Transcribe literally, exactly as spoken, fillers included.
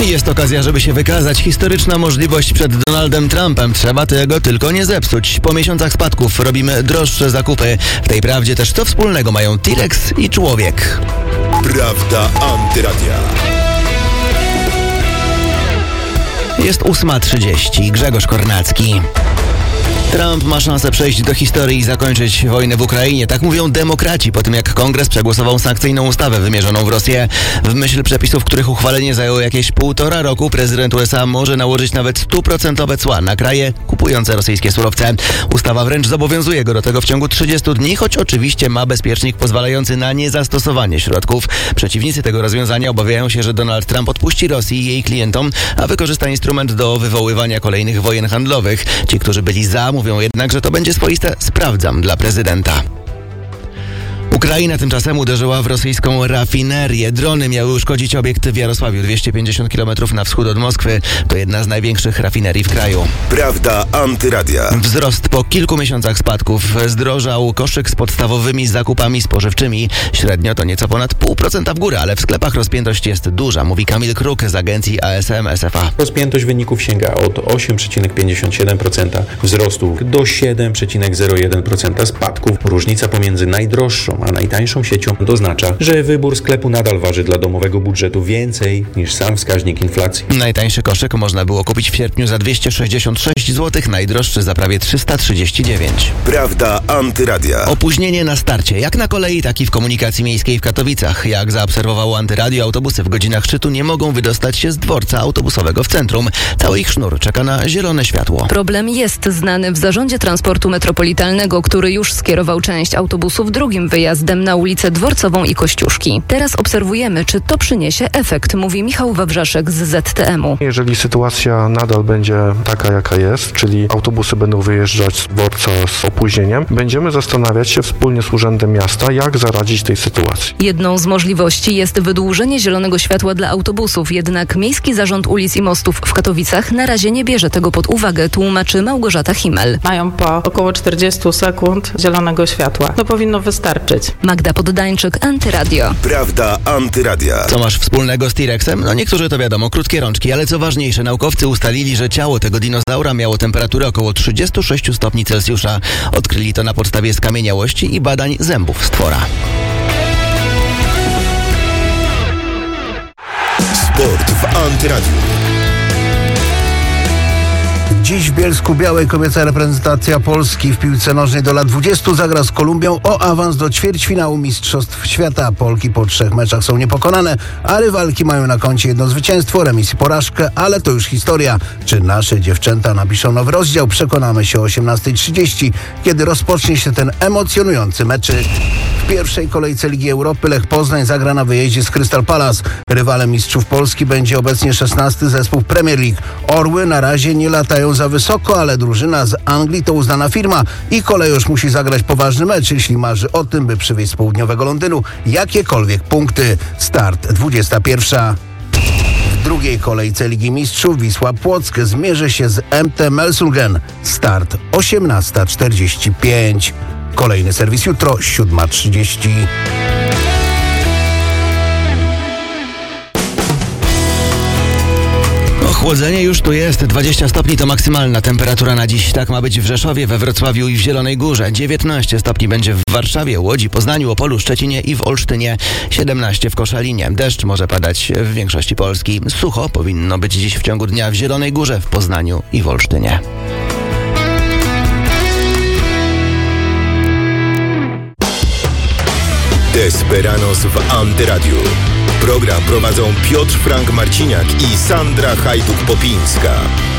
Jest okazja, żeby się wykazać. Historyczna możliwość przed Donaldem Trumpem. Trzeba tego tylko nie zepsuć. Po miesiącach spadków robimy droższe zakupy. W tej prawdzie też co wspólnego mają T-Rex i człowiek. Prawda Antyradia. Jest ósma trzydzieści. Grzegorz Kornacki. Trump ma szansę przejść do historii i zakończyć wojnę w Ukrainie. Tak mówią demokraci po tym, jak Kongres przegłosował sankcyjną ustawę wymierzoną w Rosję. W myśl przepisów, których uchwalenie zajęło jakieś półtora roku, prezydent U S A może nałożyć nawet stuprocentowe cła na kraje kupujące rosyjskie surowce. Ustawa wręcz zobowiązuje go do tego w ciągu trzydziestu dni, choć oczywiście ma bezpiecznik pozwalający na niezastosowanie środków. Przeciwnicy tego rozwiązania obawiają się, że Donald Trump odpuści Rosji i jej klientom, a wykorzysta instrument do wywoływania kolejnych wojen handlowych. Ci, którzy byli za, mówią jednak, że to będzie swoiste sprawdzam dla prezydenta. Ukraina tymczasem uderzyła w rosyjską rafinerię. Drony miały uszkodzić obiekt w Jarosławiu, dwieście pięćdziesiąt kilometrów na wschód od Moskwy. To jedna z największych rafinerii w kraju. Prawda Antyradia. Wzrost po kilku miesiącach spadków. Zdrożał koszyk z podstawowymi zakupami spożywczymi. Średnio to nieco ponad pół procenta w górę, ale w sklepach rozpiętość jest duża, mówi Kamil Kruk z agencji A S M S F A. Rozpiętość wyników sięga od osiem przecinek pięćdziesiąt siedem procent wzrostu do siedem przecinek zero jeden procent spadków. Różnica pomiędzy najdroższą a najtańszą siecią oznacza, że wybór sklepu nadal waży dla domowego budżetu więcej niż sam wskaźnik inflacji. Najtańszy koszyk można było kupić w sierpniu za dwieście sześćdziesiąt sześć złotych, najdroższy za prawie trzysta trzydzieści dziewięć. Prawda Antyradia. Opóźnienie na starcie, jak na kolei, tak i w komunikacji miejskiej w Katowicach. Jak zaobserwowało Antyradio, autobusy w godzinach szczytu nie mogą wydostać się z dworca autobusowego w centrum. Cały ich sznur czeka na zielone światło. Problem jest znany w zarządzie transportu metropolitalnego, który już skierował część autobusów drugim wyjazdem na ulicę Dworcową i Kościuszki. Teraz obserwujemy, czy to przyniesie efekt, mówi Michał Wawrzaszek z Z T M u. Jeżeli sytuacja nadal będzie taka, jaka jest, czyli autobusy będą wyjeżdżać z dworca z opóźnieniem, będziemy zastanawiać się wspólnie z Urzędem Miasta, jak zaradzić tej sytuacji. Jedną z możliwości jest wydłużenie zielonego światła dla autobusów, jednak Miejski Zarząd Ulic i Mostów w Katowicach na razie nie bierze tego pod uwagę, tłumaczy Małgorzata Himmel. Mają po około czterdziestu sekund zielonego światła. To powinno wystarczyć. Magda Poddańczyk, Antyradio. Prawda Antyradia. Co masz wspólnego z T-Rexem? No niektórzy to wiadomo, krótkie rączki, ale co ważniejsze, naukowcy ustalili, że ciało tego dinozaura miało temperaturę około trzydziestu sześciu stopni Celsjusza. Odkryli to na podstawie skamieniałości i badań zębów stwora. Sport w Antyradiu. Dziś w Bielsku-Białej kobieca reprezentacja Polski w piłce nożnej do lat dwudziestu zagra z Kolumbią o awans do ćwierćfinału Mistrzostw Świata. Polki po trzech meczach są niepokonane, a rywalki mają na koncie jedno zwycięstwo, remis i porażkę, ale to już historia. Czy nasze dziewczęta napiszą nowy rozdział? Przekonamy się o osiemnasta trzydzieści, kiedy rozpocznie się ten emocjonujący meczyk. W pierwszej kolejce Ligi Europy Lech Poznań zagra na wyjeździe z Crystal Palace. Rywalem mistrzów Polski będzie obecnie szesnasty zespół Premier League. Orły na razie nie latają za wysoko, ale drużyna z Anglii to uznana firma i kolejorz musi zagrać poważny mecz, jeśli marzy o tym, by przywieźć z południowego Londynu jakiekolwiek punkty. Start dwudziesta pierwsza. W drugiej kolejce Ligi Mistrzów Wisła Płock zmierzy się z M T Melsungen. Start osiemnasta czterdzieści pięć. Kolejny serwis jutro, siódma trzydzieści. Chłodzenie już tu jest. dwadzieścia stopni to maksymalna temperatura na dziś. Tak ma być w Rzeszowie, we Wrocławiu i w Zielonej Górze. dziewiętnaście stopni będzie w Warszawie, Łodzi, Poznaniu, Opolu, Szczecinie i w Olsztynie. siedemnaście w Koszalinie. Deszcz może padać w większości Polski. Sucho powinno być dziś w ciągu dnia w Zielonej Górze, w Poznaniu i w Olsztynie. Desperanos w Antyradiu. Program prowadzą Piotr Frank Marciniak i Sandra Hajtuk-Popińska.